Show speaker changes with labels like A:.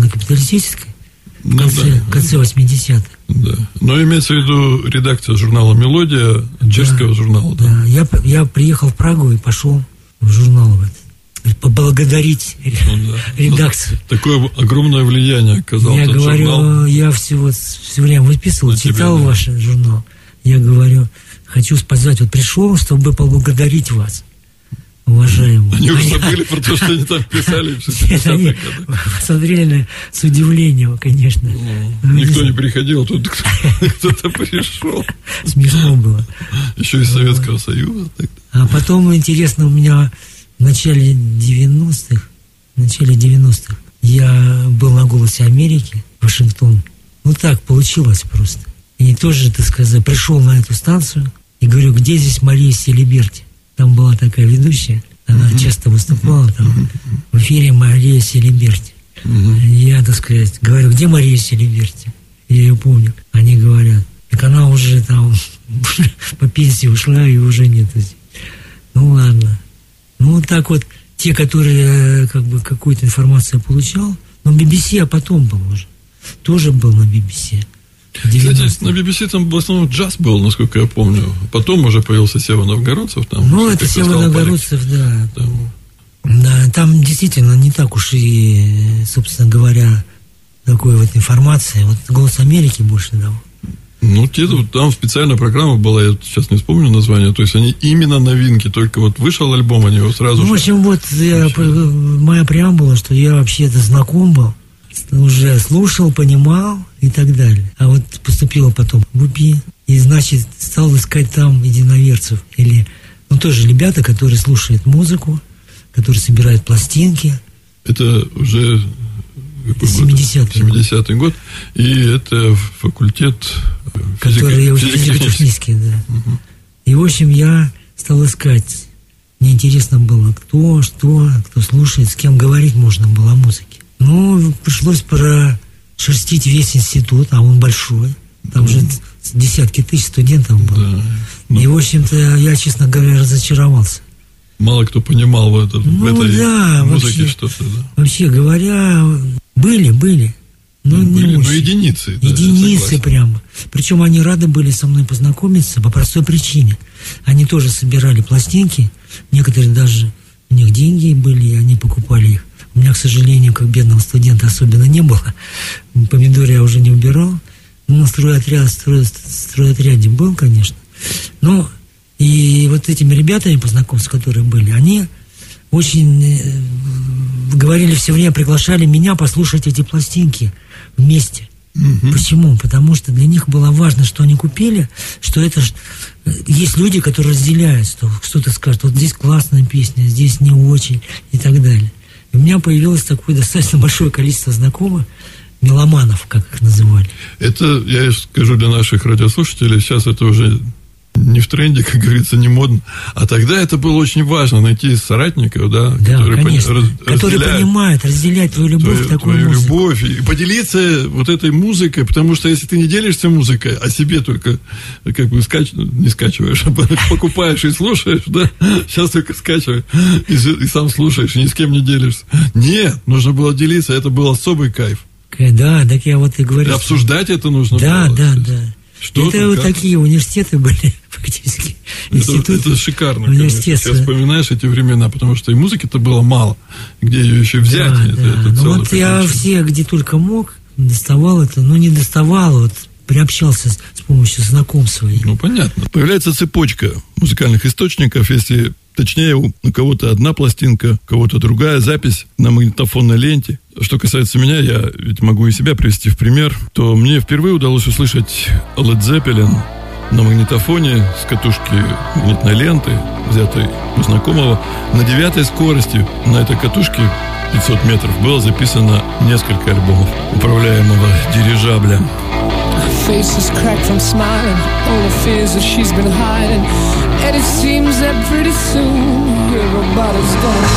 A: капиталистической в конце 80-х.
B: Да. Но имеется в виду редакция журнала «Мелодия», чешского журнала.
A: Да, я приехал в Прагу и пошел в журнал поблагодарить редакцию.
B: Такое огромное влияние оказал
A: я
B: этот
A: говорю,
B: журнал.
A: Я все время выписывал, читал ваш журнал. Я говорю, хочу позвать, пришел, чтобы поблагодарить вас, уважаемые.
B: Они уже забыли про то, что они там писали в 60-х
A: годах. Посмотрели с удивлением, конечно.
B: Никто не приходил, тут кто-то пришел.
A: Смешно было.
B: Еще из Советского Союза.
A: А потом, интересно, у меня в начале 90-х я был на «Голосе Америки», Вашингтон. Так получилось просто. И тоже, так сказать, пришел на эту станцию и говорю, где здесь Мария Селиберти? Там была такая ведущая, она часто выступала там в эфире Мария Селиберти. Я, так сказать, говорю, где Мария Селиберти? Я ее помню. Они говорят, так она уже там по пенсии ушла и уже нет. Ладно. Так те, которые какую-то информацию получал, но BBC я потом был уже. Тоже был на BBC.
B: Кстати, на BBC там в основном джаз был, насколько я помню. Потом уже появился Сева Новгородцев.
A: Это Сева Новгородцев, да. Да, там действительно не так уж и, собственно говоря, такой информации. «Голос Америки» больше дал.
B: Там специальная программа была, я сейчас не вспомню название, то есть они именно новинки, только вышел альбом, они его сразу
A: в общем, моя преамбула, что я вообще-то знаком был, уже слушал, понимал и так далее. А поступила потом в УПИ, и, значит, стал искать там единоверцев. Или, тоже ребята, которые слушают музыку, которые собирают пластинки.
B: Это уже 70-й год. И это факультет
A: физико-технический, да. И, в общем, я стал искать. Мне интересно было, кто слушает, с кем говорить можно было о музыке. Пришлось прошерстить весь институт, а он большой. Там же десятки тысяч студентов было. Да. И, в общем-то, я, честно говоря, разочаровался.
B: Мало кто понимал в этой музыке что-то. Да.
A: Вообще говоря, были.
B: Единицы.
A: Единицы прямо. Причем они рады были со мной познакомиться по простой причине. Они тоже собирали пластинки. Некоторые даже, у них деньги были, и они покупали их. У меня, к сожалению, как бедного студента особенно не было. Помидоры я уже не убирал. На стройотряде был, конечно. И этими ребятами, познакомиться, которые были, они очень говорили все время, приглашали меня послушать эти пластинки вместе. Почему? Потому что для них было важно, что они купили, что это есть люди, которые разделяют, что кто-то скажет, здесь классная песня, здесь не очень и так далее. И у меня появилось такое достаточно большое количество знакомых, меломанов, как их называли.
B: Это, я скажу для наших радиослушателей, сейчас это уже не в тренде, как говорится, не модно. А тогда это было очень важно, найти соратников,
A: которые понимают, разделяют твою любовь к такой музыке.
B: Любовь, и поделиться этой музыкой, потому что если ты не делишься музыкой, а себе только не скачиваешь, а покупаешь и слушаешь, сейчас только скачиваешь и сам слушаешь, и ни с кем не делишься. Нет, нужно было делиться, это был особый кайф.
A: Да, так я и говорю.
B: И обсуждать это нужно было.
A: Да. Это такие университеты были, фактически.
B: Это шикарно, конечно. Сейчас вспоминаешь эти времена, потому что и музыки-то было мало. Где ее еще взять?
A: Да. Я все, где только мог, доставал это, не доставал, приобщался с помощью знакомств своих.
B: Понятно. Появляется цепочка музыкальных источников, если точнее, у кого-то одна пластинка, у кого-то другая запись на магнитофонной ленте. Что касается меня, я ведь могу и себя привести в пример, то мне впервые удалось услышать Led Zeppelin на магнитофоне с катушки магнитной ленты, взятой у знакомого. На 9-й скорости на этой катушке 500 метров было записано несколько альбомов управляемого дирижабля.
C: Face is cracked from smiling, all the fears that she's been hiding, and it seems that pretty soon everybody's gonna